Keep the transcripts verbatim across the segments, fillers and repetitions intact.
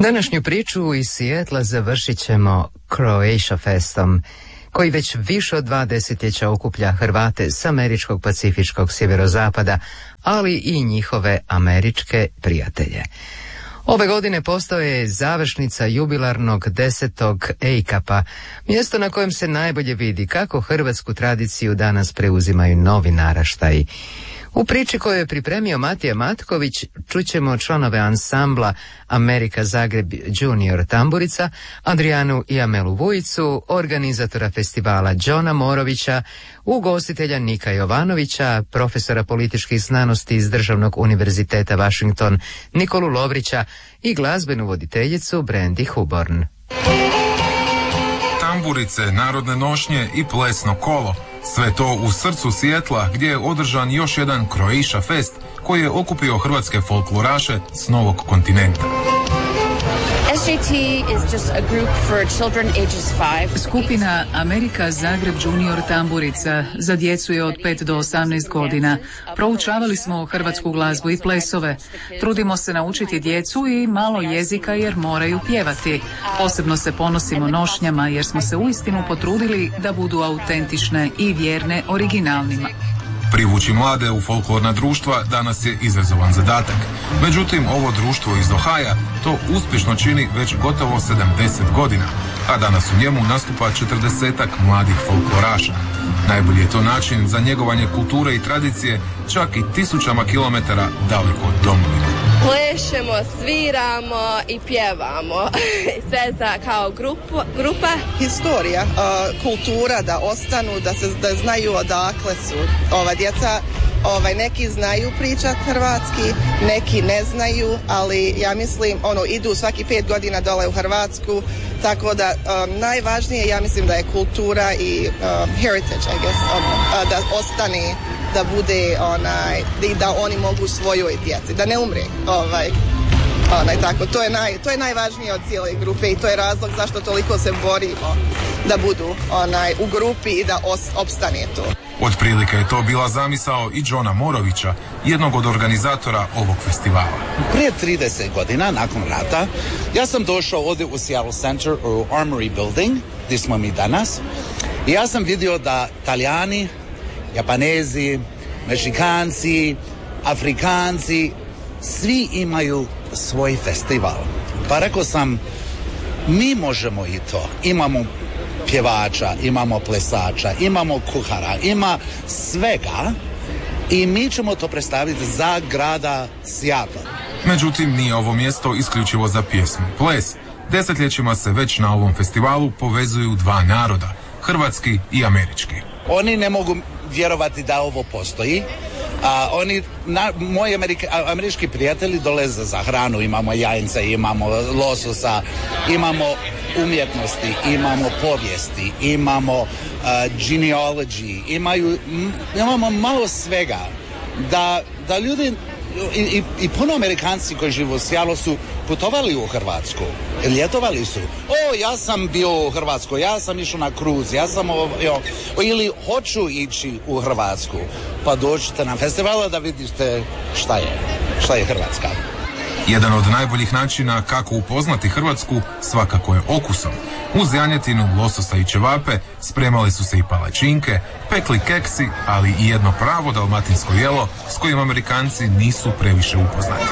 Današnju priču iz Sijetla završit ćemo Croatia Festom, koji već više od dva desetljeća okuplja Hrvate s američkog pacifičkog sjeverozapada, ali i njihove američke prijatelje. Ove godine postao je završnica jubilarnog desetog E I C A P-a, mjesto na kojem se najbolje vidi kako hrvatsku tradiciju danas preuzimaju novi naraštaji. U priči koju je pripremio Matija Matković čućemo članove ansambla Amerika Zagreb Junior Tamburica, Adrijanu i Amelu Vujicu, organizatora festivala Đona Morovića, ugostitelja Nika Jovanovića, profesora političkih znanosti iz Državnog univerziteta Washington Nikolu Lovrića i glazbenu voditeljicu Brandy Huborn. Tamburice, narodne nošnje i plesno kolo. Sve to u srcu Sijetla gdje je održan još jedan Croatia Fest koji je okupio hrvatske folkloraše s novog kontinenta. S J T is just a group for children ages five. Skupina Amerika Zagreb Junior Tamburica za djecu je od pet do osamnaest godina. Proučavali smo hrvatsku glazbu i plesove. Trudimo se naučiti djecu i malo jezika jer moraju pjevati. Posebno se ponosimo nošnjama jer smo se uistinu potrudili da budu autentične i vjerne originalnima. Privući mlade u folklorna društva danas je izazovan zadatak. Međutim, ovo društvo iz Ohaja to uspješno čini već gotovo sedamdeset godina, a danas u njemu nastupa četrdesetak mladih folkloraša. Najbolji je to način za njegovanje kulture i tradicije čak i tisućama kilometara daleko od domovine. Plešemo, sviramo i pjevamo. Sve za kao grupu, grupa. Historija, uh, kultura da ostanu, da se da znaju odakle su ova djeca. Ovaj, neki znaju pričat hrvatski, neki ne znaju, ali ja mislim, ono, idu svaki pet godina dole u Hrvatsku, tako da um, najvažnije, ja mislim da je kultura i um, heritage, I guess, um, uh, da ostane, da bude onaj, da oni mogu svojoj djeci, da ne umre, ovaj, onaj, tako, to je, naj, to je najvažnije od cijele grupe i to je razlog zašto toliko se borimo da budu onaj, u grupi i da os, opstane to. Otprilike je to bila zamisao i Đona Morovića, jednog od organizatora ovog festivala. Prije trideset godina, nakon rata, ja sam došao ovdje u Seattle Center u Armory Building, gdje smo mi danas, i ja sam vidio da Talijani, Japanezi, Meksikanci, Afrikanci, svi imaju svoj festival. Pa rekao sam, mi možemo i to. Imamo pjevača, imamo plesača, imamo kuhara, ima svega i mi ćemo to predstaviti za grada Seattle. Međutim, nije ovo mjesto isključivo za pjesmu i ples. Desetljećima se već na ovom festivalu povezuju dva naroda, hrvatski i američki. Oni ne mogu vjerovati da ovo postoji. A oni, na, moji amerika, američki prijatelji dolaze za hranu, imamo jajence, imamo lososa, imamo umjetnosti, imamo povijesti, imamo uh, genealogy, imaju, m, imamo malo svega da, da ljudi i, i, i puno Amerikanci koji žive u Seattlu su putovali u Hrvatsku, ljetovali su. O, ja sam bio u Hrvatskoj, ja sam išao na kruz, ja sam o, jo, ili hoću ići u Hrvatsku. Pa dođite na festivala da vidite šta je, šta je Hrvatska. Jedan od najboljih načina kako upoznati Hrvatsku svakako je okusom. Uz janjetinu, lososa i ćevape spremali su se i palačinke, pekli keksi, ali i jedno pravo dalmatinsko jelo s kojim Amerikanci nisu previše upoznati.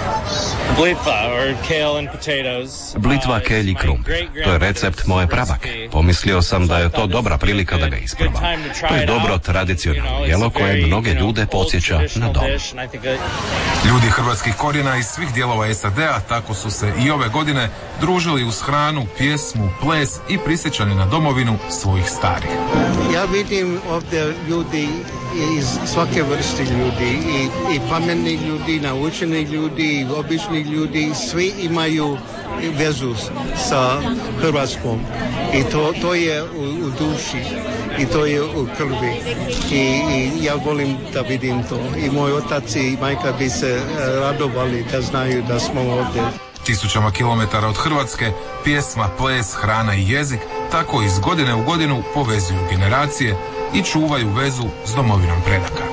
Blitva, kelj i krumpir. To je recept moje prabake. Pomislio sam da je to dobra prilika da ga isprobam. To je dobro tradicionalno jelo koje mnoge ljude podsjeća na dom. Ljudi hrvatskih korijena iz svih dijelova S A D-a tako su se i ove godine družili uz hranu, pjesmu, ples i prisjećanje na domovinu svojih starih. Ja vidim ovdje ljudi iz svake vrste ljudi i, i pametni ljudi, naučeni ljudi, obični ljudi, svi imaju vezu sa Hrvatskom i to, to je u, u duši i to je u krvi I, i ja volim da vidim to i moj otac i majka bi se radovali da znaju da smo ovdje. Tisućama kilometara od Hrvatske, pjesma, ples, hrana i jezik tako iz godine u godinu povezuju generacije i čuvaju vezu s domovinom predaka.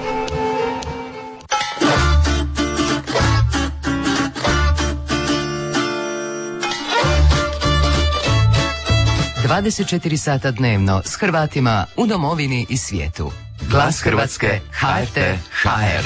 dvadeset četiri sata dnevno s Hrvatima u domovini i svijetu. Glas Hrvatske, H F T, H R.